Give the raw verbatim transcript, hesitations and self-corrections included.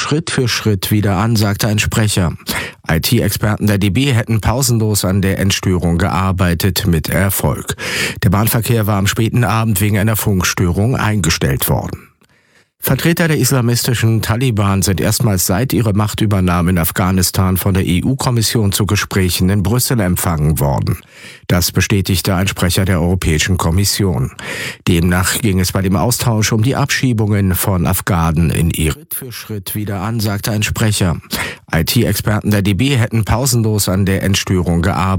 Schritt für Schritt wieder an, sagte ein Sprecher. I T-Experten der D B hätten pausenlos an der Endstörung gearbeitet, mit Erfolg. Der Bahnverkehr war am späten Abend wegen einer Funkstörung eingestellt worden. Vertreter der islamistischen Taliban sind erstmals seit ihrer Machtübernahme in Afghanistan von der E U-Kommission zu Gesprächen in Brüssel empfangen worden. Das bestätigte ein Sprecher der Europäischen Kommission. Demnach ging es bei dem Austausch um die Abschiebungen von Afghanen in Irak. Schritt für Schritt wieder an, sagte ein Sprecher. I T-Experten der D B hätten pausenlos an der Endstörung gearbeitet.